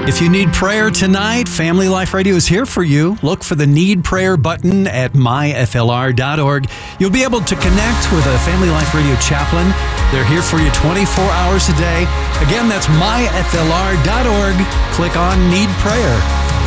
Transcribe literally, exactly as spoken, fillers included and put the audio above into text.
If you need prayer tonight, Family Life Radio is here for you. Look for the Need Prayer button at my f l r dot org. You'll be able to connect with a Family Life Radio chaplain. They're here for you twenty-four hours a day. Again, that's my f l r dot org. Click on Need Prayer.